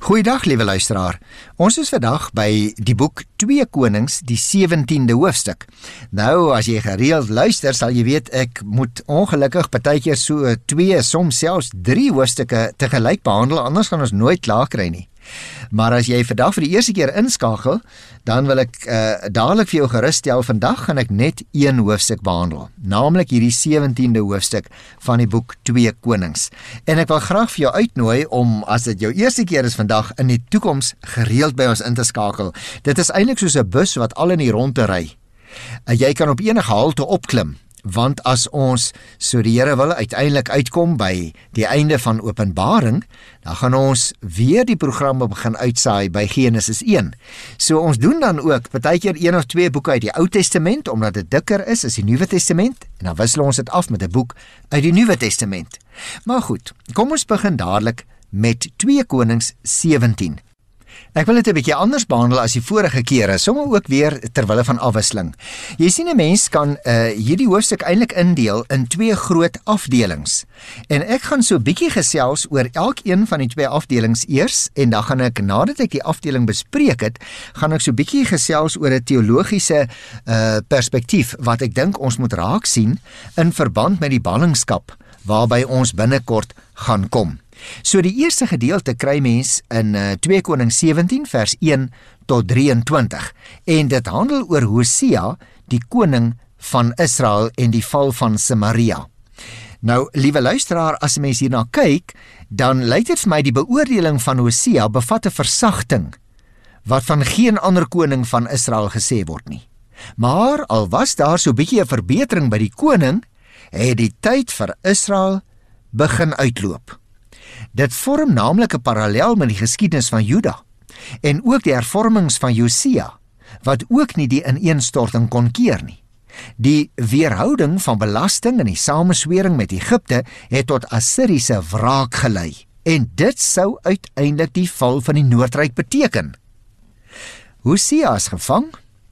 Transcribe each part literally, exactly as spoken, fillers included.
Goeiedag, liewe luisteraar. Ons is vandag by die boek twee Konings, die sewentiende hoofstuk. Nou, as jy gereeld luister, sal jy weet ek moet ongelukkig partykeer so twee, soms selfs drie hoofstukke tegelyk behandel, anders gaan ons nooit klaar kry nie. Maar as jy vandag vir die eerste keer inskakel, dan wil ek uh, dadelik vir jou geruststel, vandag gaan ek net een hoofstuk behandel, naamlik hierdie sewentiende hoofstuk van die boek twee Konings. En ek wil graag vir jou uitnooi om, as dit jou eerste keer is vandag, in die toekoms gereeld by ons in te skakel. Dit is eintlik soos 'n bus wat al in die rondte ry. Uh, jy kan op enige halte opklim, want as ons, so die Here wil, uiteindelik uitkom by die einde van Openbaring, dan gaan ons weer die programme begin uitsaai by Genesis een. So ons doen dan ook partykeer een of twee boeke uit die Ou Testament, omdat dit dikker is as die Nuwe Testament, en dan wissel ons dit af met 'n boek uit die Nuwe Testament. Maar goed, kom ons begin dadelik met twee Konings sewentien. Ek wil dit 'n bietjie anders behandel as die vorige kere, sommer ook weer terwille van afwisseling. Jy sien, 'n mens kan uh, hierdie hoofstuk eintlik indeel in twee groot afdelings. En ek gaan so bietjie gesels oor elkeen van die twee afdelings eers, en dan gaan ek, nadat ek die afdeling bespreek het, gaan ek so bietjie gesels oor 'n teologiese uh, perspektief, wat ek dink ons moet raak sien in verband met die ballingskap, waarby ons binnekort gaan kom. So die eerste gedeelte kry mens in uh, twee Konings sewentien vers een tot drieëntwintig, en dit handel oor Hosea, die koning van Israel, en die val van Samaria. Nou, liewe luisteraar, as mens hierna kyk, dan lyk dit vir my die beoordeling van Hosea bevat 'n versagting, wat van geen ander koning van Israel gesê word nie. Maar al was daar so 'n bietjie 'n verbetering by die koning, het die tyd vir Israel begin uitloop. Dit vorm naamlik 'n parallel met die geskiedenis van Juda, en ook die hervormings van Josia, wat ook nie die ineenstorting kon keer nie. Die weerhouding van belasting en die sameswering met Egipte het tot Assiriese wraak gelei, en dit sou uiteindelik die val van die Noordryk beteken. Hosea is gevang.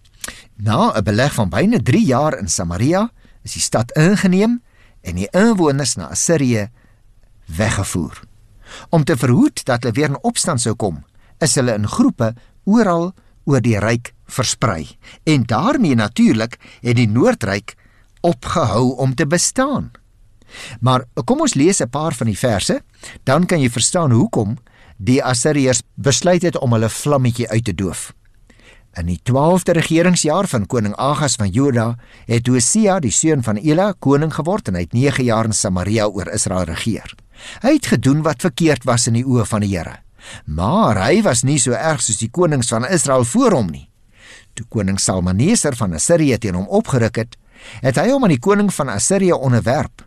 Na 'n beleg van byna drie jaar in Samaria is die stad ingeneem en die inwoners na Assirië weggevoer. Om te verhoed dat hulle weer in opstand sou kom, is hulle in groepe oral oor die ryk versprei. En daarmee natuurlik het die Noordryk opgehou om te bestaan. Maar kom ons lees 'n paar van die verse, dan kan jy verstaan hoekom die Assiriërs besluit het om hulle vlammetjie uit te doof. In die twaalfde regeringsjaar van koning Agas van Juda het Hosea, die seun van Ela, koning geword, en hy het nege jaar in Samaria oor Israel regeer. Hy het gedoen wat verkeerd was in die oë van die Here, maar hy was nie so erg soos die konings van Israel voor hom nie. Toe koning Salmaneser van Assirië teen hom opgeruk het, het hy hom aan die koning van Assirië onderwerp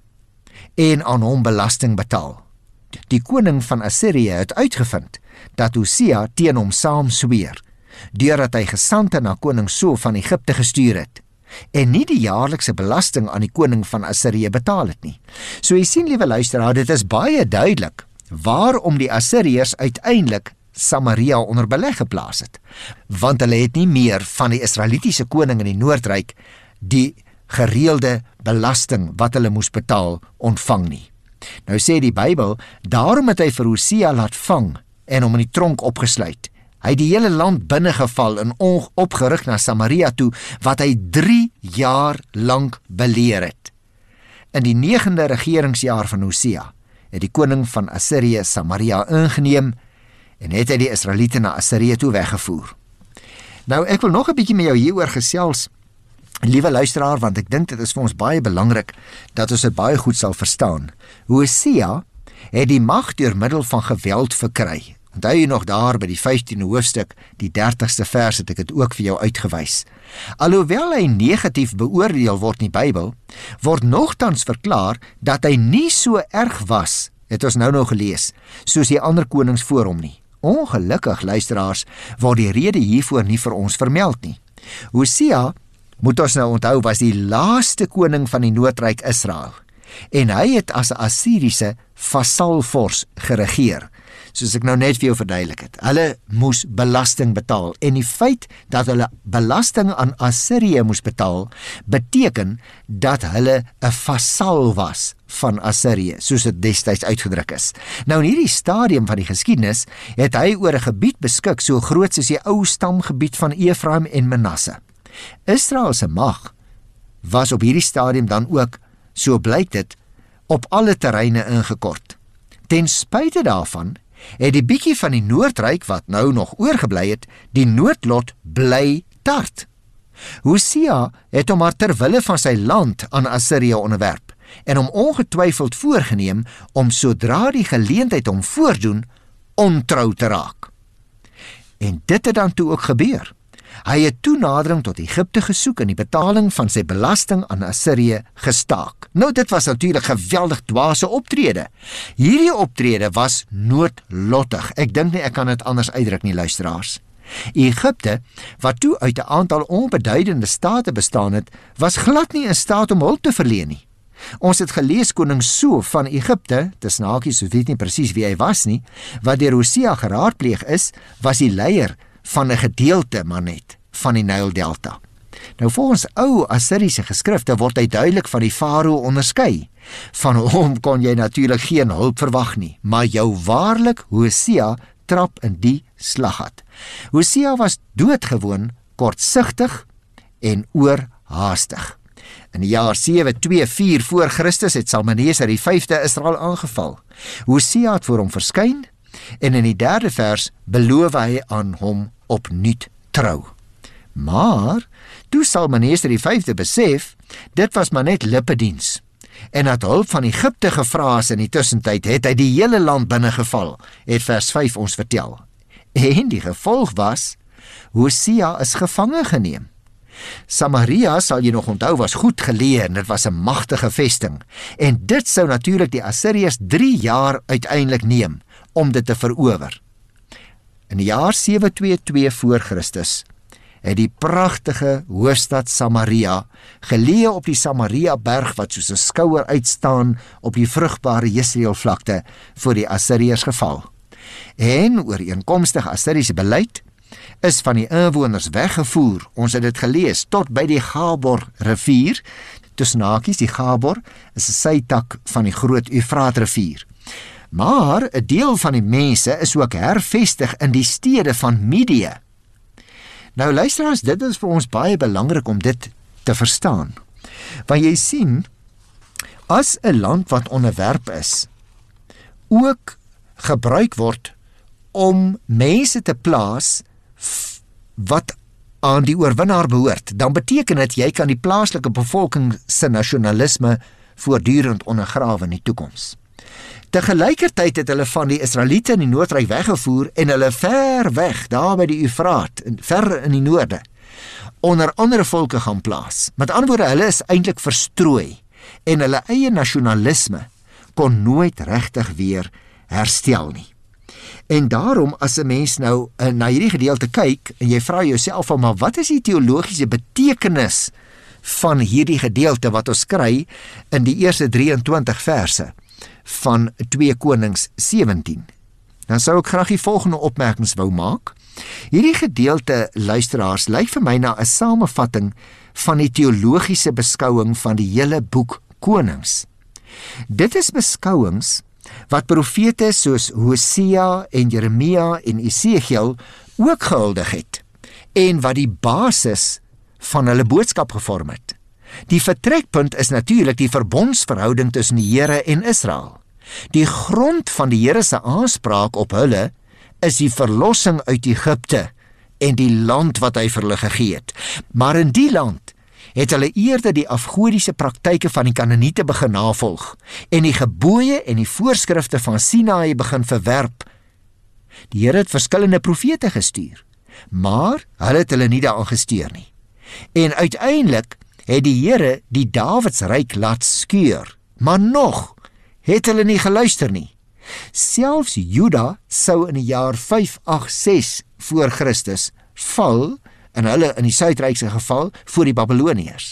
en aan hom belasting betaal. Die koning van Assirië het uitgevind dat Hosea teen hom saam sweer, deurdat hy gesandte na koning So van Egipte gestuur het, en nie die jaarlikse belasting aan die koning van Assirië betaal het nie. So jy sien, liewe luisteraar, dit is baie duidelik waarom die Assiriërs uiteindelik Samaria onder beleg geplaas het, want hulle het nie meer van die Israelitiese koning in die Noordryk die gereelde belasting wat hulle moes betaal ontvang nie. Nou sê die Bybel, daarom het hy vir Hosea laat vang en hom in die tronk opgesluit. Hy het die hele land binnengeval en opgerig na Samaria toe, wat hy drie jaar lang beleer het. In die negende regeringsjaar van Hosea het die koning van Assirië Samaria ingeneem en het hy die Israeliete na Assirië toe weggevoer. Nou, ek wil nog 'n bietjie met jou hieroor gesels, liewe luisteraar, want ek dink dit is vir ons baie belangrik dat ons dit baie goed sal verstaan. Hosea het die mag deur middel van geweld verkry. Onthou jy nog daar by die vyftiende hoofstuk, die dertigste vers, het ek dit ook vir jou uitgewys. Alhoewel hy negatief beoordeel word in die Bybel, word nogtans verklaar dat hy nie so erg was, het ons nou nou gelees, soos die ander konings voor hom nie. Ongelukkig, luisteraars, word die rede hiervoor nie vir ons vermeld nie. Hosea, moet ons nou onthou, was die laaste koning van die Noordryk Israel. en hy het as 'n Assiriese vasalvors geregeer. Soos ek nou net vir jou verduidelik het. Hulle moes belasting betaal en die feit dat hulle belasting aan Assirië moes betaal, beteken dat hulle 'n vasal was van Assirië, soos dit destyds uitgedruk is. Nou in hierdie stadium van die geskiedenis het hy oor 'n gebied beskik so groot soos die ou stamgebied van Efraim en Manasse. Israel se mag was op hierdie stadium dan ook, so blyk dit, op alle terreine ingekort. Ten spyte daarvan het die bietjie van die Noordryk wat nou nog oorgebly het, die noodlot bly tart. Hosea het hom maar ter wille van sy land aan Assirië onderwerp en hom ongetwyfeld voorgeneem om sodra die geleentheid hom voordoen, ontrou te raak. En dit het dan toe ook gebeur. Hy het toenadering tot Egipte gesoek en die betaling van sy belasting aan Assirië gestaak. Nou dit was natuurlik geweldig dwaase optrede. Hierdie optrede was noodlottig. Ek dink nie ek kan dit anders uitdruk nie, luisteraars. Egipte, wat toe uit 'n aantal onbeduidende state bestaan het, was glad nie in staat om hulp te verleen nie. Ons het gelees koning So van Egipte, dis nakies, so weet nie presies wie hy was nie, wat deur Hosea geraadpleeg is, was die leier van 'n gedeelte maar net van die Nyldelta. Nou volgens ou Assiriese geskrifte word hy duidelik van die farao onderskei. Van hom kon jy natuurlik geen hulp verwag nie, maar jou waarlik Hosea trap in die slaggat. Hosea was doodgewoon, kortsigtig en oorhaastig. In die jaar sewe twee vier voor Christus het Salmaneser die vyfde Israel aangeval. Hosea het voor hom verskyn en in die derde vers beloof hy aan hom opnuut trou. Maar toe Salmaneser die vyfde besef, dit was maar net lippediens en het hulp van Egipte gevra is in die tussentyd, het hy die hele land binnengeval, het vers vyf ons vertel. En die gevolg was, Hosea is gevange geneem. Samaria, sal jy nog onthou, was goed geleë en dit was 'n magtige vesting. En dit sou natuurlik die Assiriërs drie jaar uiteindelik neem om dit te verower. In die jaar sewe twee twee voor Christus het die pragtige hoofstad Samaria, geleë op die Samaria berg wat soos 'n skouer uitstaan op die vrugbare Jesreelvlakte, voor die Assiriërs geval. En ooreenkomstig Assiriese beleid is van die inwoners weggevoer, ons het dit gelees, tot by die Gabor rivier, tussen hakies, die Gabor is 'n sytak van die groot Eufraat rivier. Maar 'n deel van die mense is ook hervestig in die stede van Medië. Nou luisteraars, dit is vir ons baie belangrik om dit te verstaan. Want jy sien, as 'n land wat onderwerp is, ook gebruik word om mense te plaas wat aan die oorwinnaar behoort, dan beteken dit jy kan die plaaslike bevolking se nasionalisme voortdurend ondergrawe in die toekoms. Tegelykertyd het hulle van die Israeliete in die Noordryk weggevoer en hulle ver weg, daar by die Eufraat, ver in die noorde, onder andere volke gaan plaas. Met ander woorde, hulle is eintlik verstrooi en hulle eie nasionalisme kon nooit regtig weer herstel nie. En daarom, as 'n mens nou uh, na hierdie gedeelte kyk, en jy vra jouself van, maar wat is die teologiese betekenis van hierdie gedeelte wat ons kry in die eerste drieëntwintig verse van twee Konings sewentien? Dan sou ek graag die volgende opmerkings wou maak. Hierdie gedeelte, luisteraars, lyk vir my na 'n samevatting van die teologiese beskouing van die hele boek Konings. Dit is beskouings wat profete soos Hosea en Jeremia en Esegiel ook gehuldig het, en wat die basis van hulle boodskap gevorm het. Die vertrekpunt is natuurlik die verbondsverhouding tussen die Here en Israel. Die grond van die Here se aanspraak op hulle is die verlossing uit Egipte en die land wat hy vir hulle gegee het. Maar in die land het hulle eerder die afgodiese praktyke van die Kanaaniete begin navolg en die gebooie en die voorskrifte van Sinaï begin verwerp. Die Here het verskillende profete gestuur, maar hulle het hulle nie daaraan gesteer nie. En uiteindelik het die Here die Dawidsryk laat skeur, maar nog het hulle nie geluister nie. Selfs Juda sou in die jaar vyf agt ses voor Christus val, en hulle in die Suidryk se geval voor die Babiloniërs.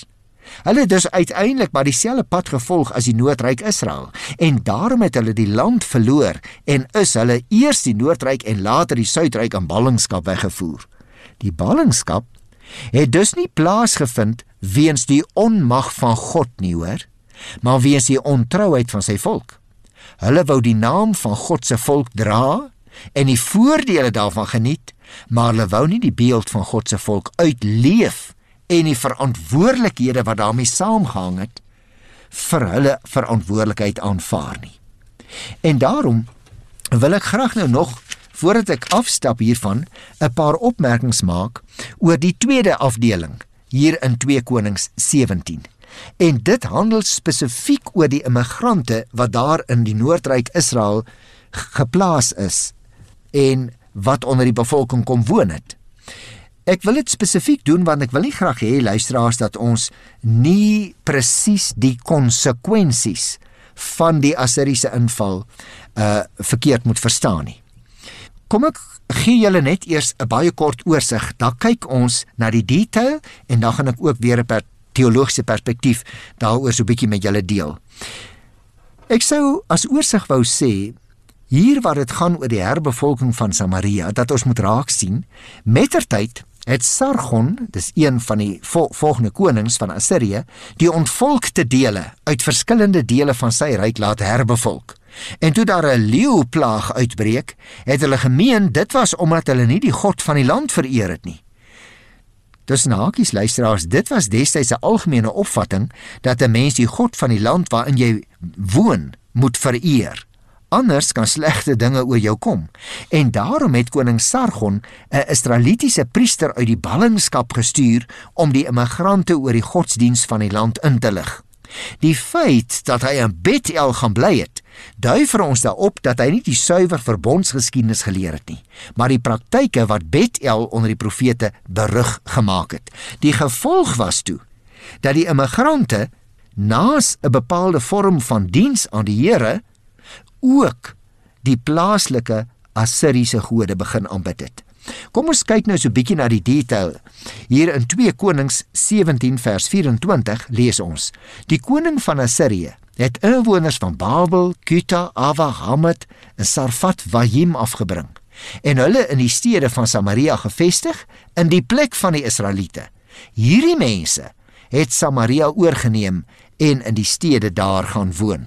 Hulle het dus uiteindelik maar dieselfde pad gevolg as die Noordryk Israel, en daarom het hulle die land verloor, en is hulle eers die Noordryk en later die Suidryk in ballingskap weggevoer. Die ballingskap het dus nie plaasgevind weens die onmag van God nie, hoor, maar weens die ontrouheid van sy volk. Hulle wou die naam van God se volk dra en die voordele daarvan geniet, maar hulle wou nie die beeld van God se volk uitleef en die verantwoordelikhede wat daarmee saamgehang het, vir hulle verantwoordelikheid aanvaar nie. En daarom wil ek graag nou nog, voordat ek afstap hiervan, 'n paar opmerkings maak oor die tweede afdeling hier in twee Konings sewentien. En dit handel spesifiek oor die immigrante wat daar in die Noordryk Israel geplaas is en wat onder die bevolking kom woon het. Ek wil dit spesifiek doen want ek wil nie graag hê, luisteraars, dat ons nie presies die konsekwensies van die Assiriese inval uh, verkeerd moet verstaan nie. Kom ek gee julle net eers 'n baie kort oorsig, dan kyk ons na die detail en dan gaan ek ook weer 'n teologiese perspektief daaroor so 'n bietjie met julle deel. Ek sou as oorsig wou sê, hier waar dit gaan oor die herbevolking van Samaria, dat ons moet raak sien, mettertyd het Sargon, dis een van die vol, volgende konings van Assirië, die ontvolkte dele uit verskillende dele van sy ryk laat herbevolk. En toe daar 'n leeuplaag uitbreek, het hulle gemeen dit was omdat hulle nie die God van die land vereer het nie. Tussen hakies, luisteraars, dit was destyds 'n algemene opvatting dat 'n mens die God van die land waarin jy woon moet vereer. Anders kan slegte dinge oor jou kom. En daarom het koning Sargon 'n Israelitiese priester uit die ballingskap gestuur om die immigrante oor die godsdiens van die land in te lig. Die feit dat hy in Bethel gaan bly het, dui vir ons daarop dat hy nie die suiwer verbondsgeskiedenis geleer het nie, maar die praktyke wat Bethel onder die profete berug gemaak het. Die gevolg was toe dat die immigrante naas 'n bepaalde vorm van diens aan die Here ook die plaaslike Assiriese gode begin aanbid het. Kom ons kyk nou so 'n bietjie na die detail. Hier in twee Konings sewentien vers vyf-en-twintig lees ons: Die koning van Assirië het inwoners van Babel, Kuta, Ava, Hamat en Sarfat Wahim afgebring en hulle in die stede van Samaria gevestig in die plek van die Israeliete. Hierdie mense het Samaria oorgeneem en in die stede daar gaan woon.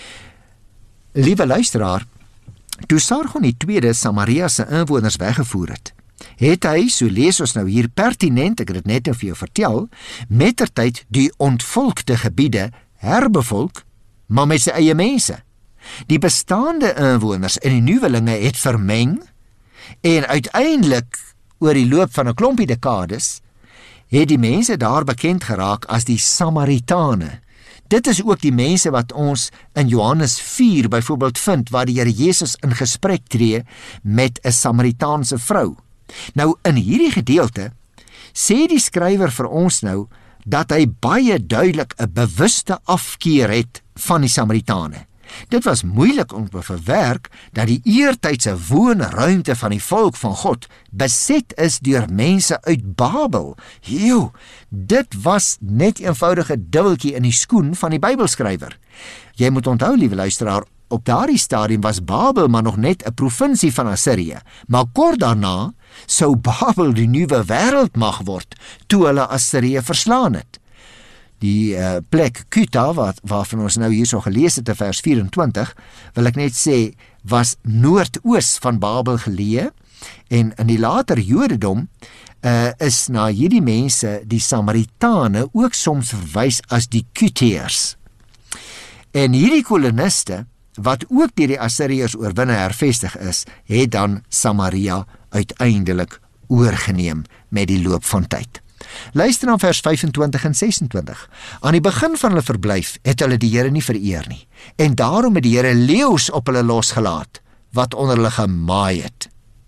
Liewe luisteraar, toe Sargon die tweede Samaria se inwoners weggevoer het, het hy, so lees ons nou hier pertinent, ek het dit net nou vir jou vertel, mettertyd die ontvolkte gebiede herbevolk, maar met sy eie mense. Die bestaande inwoners en die nuwelinge het vermeng en uiteindelik oor die loop van 'n klompie dekades het die mense daar bekend geraak as die Samaritane. Dit is ook die mense wat ons in Johannes vier byvoorbeeld vind, waar die Here Jesus in gesprek tree met 'n Samaritaanse vrou. Nou in hierdie gedeelte sê die skrywer vir ons nou dat hy baie duidelik 'n bewuste afkeer het van die Samaritane. Dit was moeilik om te verwerk dat die eertydse woonruimte van die volk van God beset is deur mense uit Babel. Joe, dit was net eenvoudige dubbeltjie in die skoen van die Bybelskrywer. Jy moet onthou, liewe luisteraar, op daardie stadium was Babel maar nog net 'n provinsie van Assirië, maar kort daarna sou Babel die nuwe wêreldmag word toe hulle Assirië verslaan het. Die uh, plek Kuta, wat, waarvan ons nou hierso gelees het in vers vyf-en-twintig, wil ek net sê, was noordoos van Babel geleë, en in die later Jodendom uh, is na hierdie mense, die Samaritane, ook soms verwys as die Kuteërs. En hierdie koloniste, wat ook deur die Assiriërs oorwinne hervestig is, het dan Samaria uiteindelik oorgeneem met die loop van tyd. Luister na vers vyf-en-twintig en ses-en-twintig. Aan die begin van hulle verblyf het hulle die Here nie vereer nie, en daarom het die Here leeu's op hulle losgelaat, wat onder hulle gemaai het.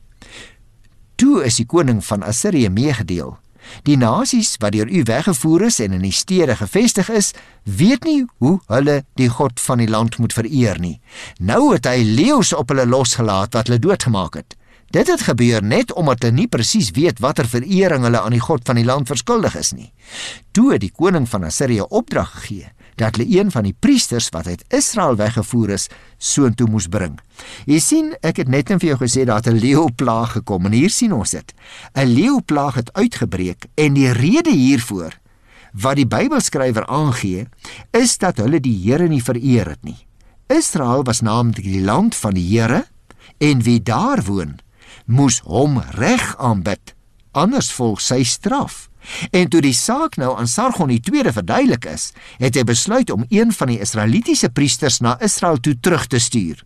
Toe is die koning van Assirië meegedeel: Die nasies wat deur u weggevoer is en in die stede gevestig is, weet nie hoe hulle die God van die land moet vereer nie. Nou het hy leeu's op hulle losgelaat wat hulle doodgemaak het. Dit het gebeur net omdat hulle nie presies weet watter verering hulle aan die God van die land verskuldig is nie. Toe het die koning van Assirië opdrag gegee, dat hulle een van die priesters wat uit Israel weggevoer is, soontoe moes bring. Jy sien, ek het net vir jou gesê, dat 'n leeuplaag gekom, en hier sien ons dit. 'n Leeuplaag het uitgebreek, en die rede hiervoor, wat die Bybelskrywer aangee, is dat hulle die Here nie vereer het nie. Israel was naamlik die land van die Here, en wie daar woon, moes hom reg aanbid, anders volg sy straf. En toe die saak nou aan Sargon die tweede verduidelik is, het hy besluit om een van die Israelitiese priesters na Israel toe terug te stuur.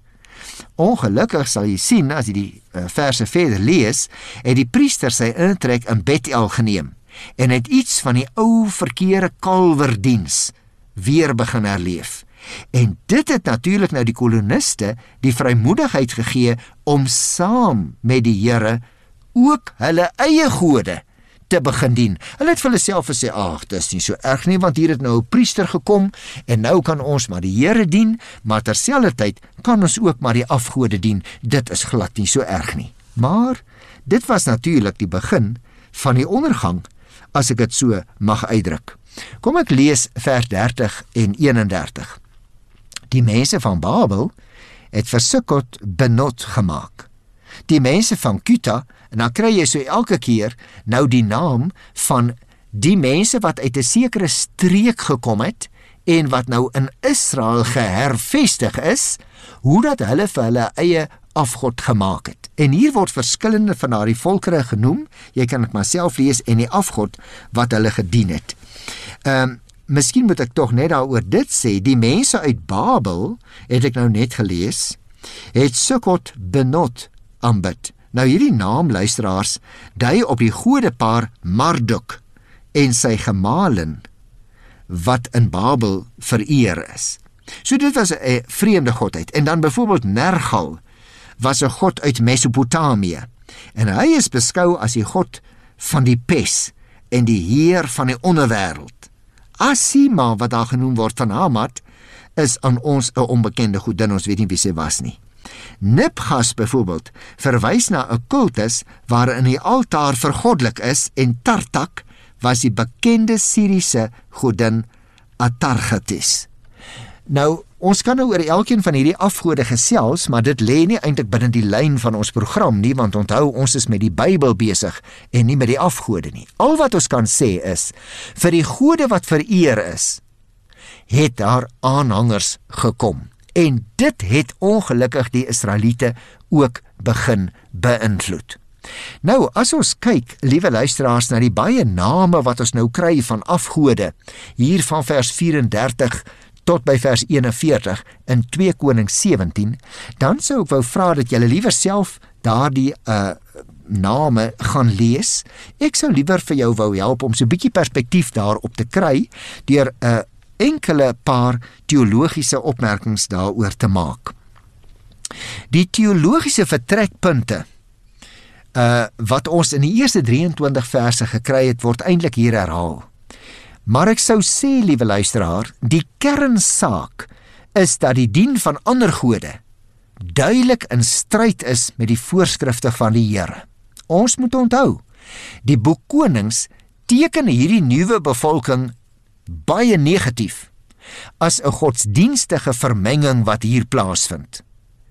Ongelukkig sal jy sien, as jy die uh, verse verder lees, het die priester sy intrek in Bethel geneem, en het iets van die ou verkeerde kalwerdiens weer begin herleef. En dit het natuurlik nou die koloniste die vrymoedigheid gegee om saam met die Here ook hulle eie gode te begin dien. Hulle het vir hulle self gesê, ag, dit is nie so erg nie, want hier het nou 'n priester gekom, en nou kan ons maar die Here dien, maar terselfdertyd kan ons ook maar die afgode dien. Dit is glad nie so erg nie. Maar dit was natuurlik die begin van die ondergang, as ek dit so mag uitdruk. Kom ek lees vers dertig en eenendertig. Die mense van Babel het vir Sukkot Benot gemaak. Die mense van Kuta, en dan kry jy so elke keer nou die naam van die mense wat uit 'n sekere streek gekom het, en wat nou in Israel gehervestig is, hoe dat hulle vir hulle eie afgod gemaak het. En hier word verskillende van daardie volkere genoem, jy kan dit maar self lees, en die afgod wat hulle gedien het. Um, Miskien moet ek tog net daaroor dit sê, die mense uit Babel, het ek nou net gelees, het Sukkot Benot aanbid. Nou hierdie naam, luisteraars, dui op die godepaar Marduk en sy gemalin, wat in Babel vereer is. So dit was 'n vreemde godheid. En dan byvoorbeeld Nergal was 'n god uit Mesopotamië, en hy is beskou as die god van die pes en die heer van die onderwêreld. Asima, wat daar genoem word van Hamat, is aan ons 'n onbekende godin, ons weet nie wie sy was nie. Nibgas byvoorbeeld verwys na 'n kultus waarin die altaar vergoddelik is, en Tartak was die bekende Syriese godin Atargatis. Nou, ons kan nou oor elkeen van hierdie afgode gesels, maar dit lê nie eintlik binne die lyn van ons program nie, want onthou, ons is met die Bybel besig en nie met die afgode nie. Al wat ons kan sê is, vir die gode wat vereer is, het daar aanhangers gekom. En dit het ongelukkig die Israeliete ook begin beïnvloed. Nou, as ons kyk, liewe luisteraars, na die baie name wat ons nou kry van afgode, hier van vers vierendertig tot by vers eenenveertig in twee Konings sewentien, dan sou ek wou vra dat julle liewer self daardie uh, name gaan lees. Ek sou liewer vir jou wou help om so 'n bietjie perspektief daarop te kry, deur 'n uh, enkele paar teologiese opmerkings daaroor te maak. Die teologiese vertrekpunte uh, wat ons in die eerste drieëntwintig verse gekry het, word eintlik hier herhaal. Maar ek sou sê, liewe luisteraar, die kernsaak is dat die dien van ander gode duidelik in stryd is met die voorskrifte van die Here. Ons moet onthou, die boek Konings teken hierdie nuwe bevolking baie negatief as 'n godsdienstige vermenging wat hier plaasvind.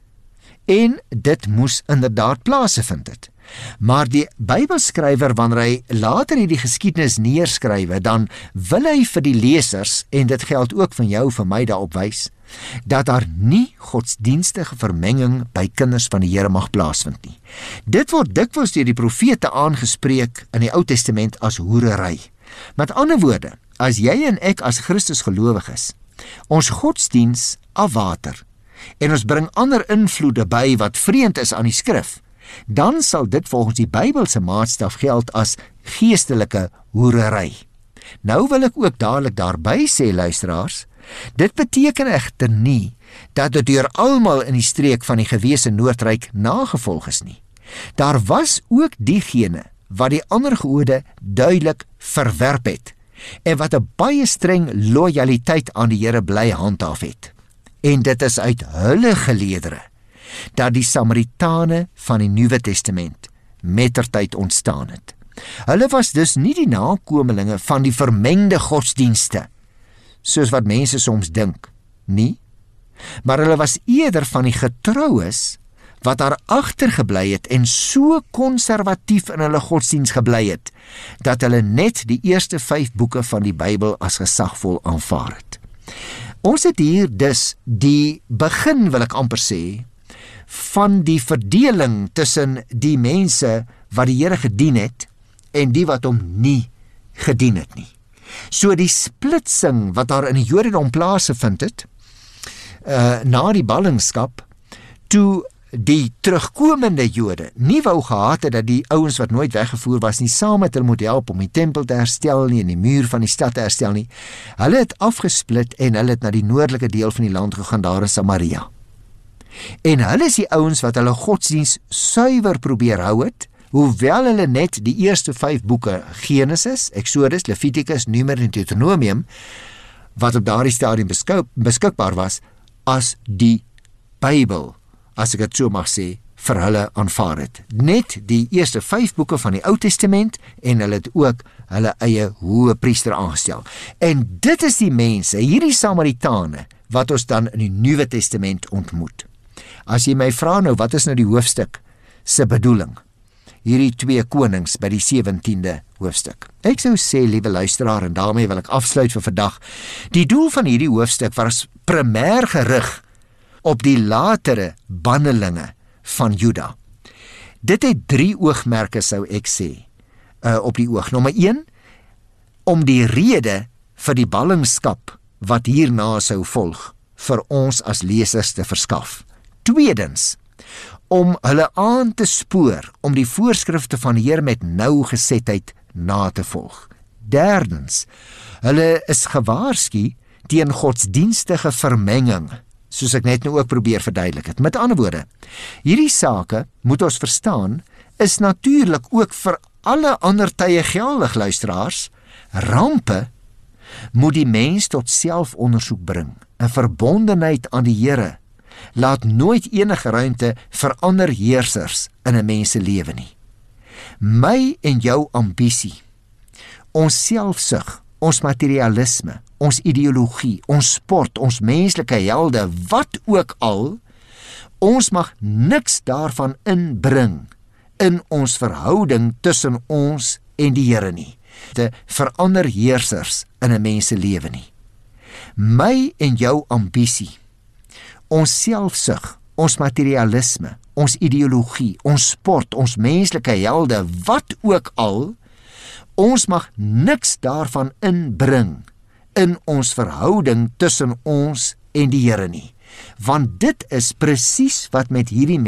En dit moes inderdaad plaasvind het. Maar die Bybelskrywer, wanneer hy later hierdie geskiedenis neerskrywe, dan wil hy vir die lesers, en dit geld ook van jou, vir my daarop wys, dat daar nie godsdienstige vermenging by kinders van die Here mag plaasvind nie. Dit word dikwels deur die profete aangespreek in die Ou Testament as hoerery. Met ander woorde, as jy en ek as Christus gelowiges ons godsdiens afwater en ons bring ander invloede by wat vreemd is aan die skrif, dan sal dit volgens die Bybelse maatstaf geld as geestelike hoerery. Nou wil ek ook dadelik daarby sê, luisteraars, dit beteken egter nie dat dit deur almal in die streek van die gewese Noordryk nagevolg is nie. Daar was ook diegene wat die ander gode duidelik verwerp het en wat 'n baie streng lojaliteit aan die Here bly handhaaf het. En dit is uit hulle geleedere dat die Samaritane van die Nuwe Testament mettertyd ontstaan het. Hulle was dus nie die nakomelinge van die vermengde godsdienste, soos wat mense soms dink, nie, maar hulle was eerder van die getroues wat daar agtergebly het en so konservatief in hulle godsdienst gebly het, dat hulle net die eerste vyf boeke van die Bybel as gesagvol aanvaar het. Ons het hier dus die begin, wil ek amper sê, van die verdeling tussen die mense wat die Here gedien het en die wat hom nie gedien het nie. So die splitsing wat daar in die Jodendom plaasgevind het, uh, na die ballingskap, toe die terugkomende Jode nie wou gehad het dat die ouens wat nooit weggevoer was nie, saam met hulle moet help om die tempel te herstel nie en die muur van die stad te herstel nie. Hulle het afgesplit en hulle het na die noordelike deel van die land gegaan, daar in Samaria. En hulle is die ouens wat hulle godsdienst suiwer probeer hou het, hoewel hulle net die eerste vyf boeke, Genesis, Exodus, Levitikus, Numeri en Deuteronomium, wat op daardie stadium beskik, beskikbaar was, as die Bybel, as ek het so mag sê, vir hulle aanvaar het. Net die eerste vyf boeke van die Ou Testament, en hulle het ook hulle eie hoë priester aangestel. En dit is die mense, hierdie Samaritane, wat ons dan in die Nuwe Testament ontmoet. As jy my vra nou, wat is nou die hoofstuk se bedoeling? Hierdie twee konings by die sewentiende hoofstuk. Ek sou sê, liewe luisteraar, en daarmee wil ek afsluit vir vandag, die doel van hierdie hoofstuk was primêr gerig op die latere bannelinge van Juda. Dit het drie oogmerke, sou ek sê, uh, op die oog. Nommer een, om die rede vir die ballingskap wat hierna sou volg, vir ons as lesers te verskaf. Tweedens, om hulle aan te spoor, om die voorskrifte van die Here met nougesetheid na te volg. Derdens, hulle is gewaarsku teen godsdienstige vermenging, soos ek net nou ook probeer verduidelik het. Met ander woorde, hierdie sake, moet ons verstaan, is natuurlik ook vir alle ander tye geldig, luisteraars. Rampe moet die mens tot selfondersoek bring, 'n verbondenheid aan die Here. Laat nooit enige ruimte vir ander heersers in 'n mens se lewe nie. My en jou ambisie, ons selfsug, ons materialisme, ons ideologie, ons sport, ons menslike helde, wat ook al, ons mag niks daarvan inbring in ons verhouding tussen ons en die Here nie, te verander heersers in 'n mens se lewe nie. My en jou ambisie, ons selfsug, ons materialisme, ons ideologie, ons sport, ons menslike helde, wat ook al, ons mag niks daarvan inbring in ons verhouding tussen ons en die Here nie, want dit is presies wat met hierdie